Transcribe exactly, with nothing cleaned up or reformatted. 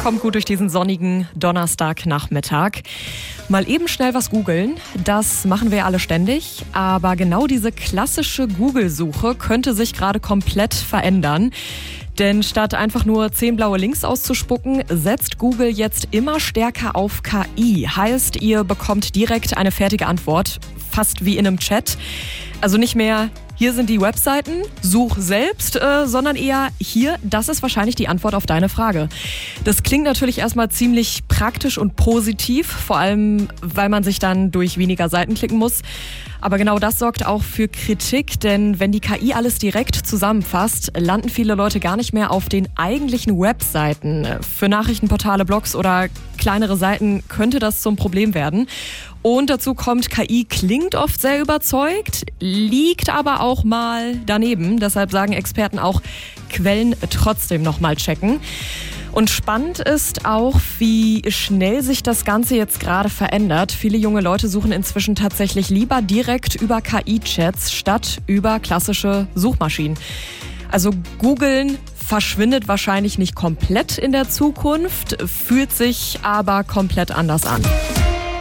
kommt gut durch diesen sonnigen Donnerstagnachmittag. Mal eben schnell was googeln, das machen wir alle ständig. Aber genau diese klassische Google-Suche könnte sich gerade komplett verändern. Denn statt einfach nur zehn blaue Links auszuspucken, setzt Google jetzt immer stärker auf K I. Heißt, ihr bekommt direkt eine fertige Antwort, fast wie in einem Chat. Also nicht mehr, hier sind die Webseiten, such selbst, äh, sondern eher hier, das ist wahrscheinlich die Antwort auf deine Frage. Das klingt natürlich erstmal ziemlich praktisch und positiv, vor allem, weil man sich dann durch weniger Seiten klicken muss. Aber genau das sorgt auch für Kritik, denn wenn die K I alles direkt zusammenfasst, landen viele Leute gar nicht mehr auf den eigentlichen Webseiten. Für Nachrichtenportale, Blogs oder kleinere Seiten könnte das zum Problem werden. Und dazu kommt, K I klingt oft sehr überzeugt, liegt aber auch mal daneben. Deshalb sagen Experten auch, Quellen trotzdem nochmal checken. Und spannend ist auch, wie schnell sich das Ganze jetzt gerade verändert. Viele junge Leute suchen inzwischen tatsächlich lieber direkt über K I-Chats statt über klassische Suchmaschinen. Also googeln verschwindet wahrscheinlich nicht komplett in der Zukunft, fühlt sich aber komplett anders an.